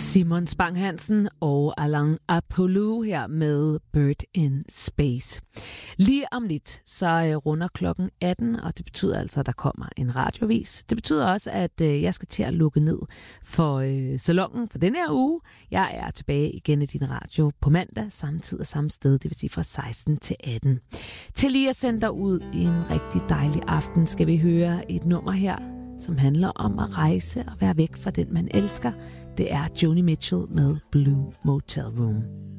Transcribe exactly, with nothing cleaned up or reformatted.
Simon Spang Hansen og Alain Apollo her med Bird in Space. Lige om lidt, så runder klokken atten, og det betyder altså, at der kommer en radiovis. Det betyder også, at jeg skal til at lukke ned for øh, salongen for denne her uge. Jeg er tilbage igen i din radio på mandag, samme tid og samme sted, det vil sige fra seksten til atten. Til lige at sende dig ud i en rigtig dejlig aften, skal vi høre et nummer her, som handler om at rejse og være væk fra den, man elsker. Det er Joni Mitchell med Blue Motel Room.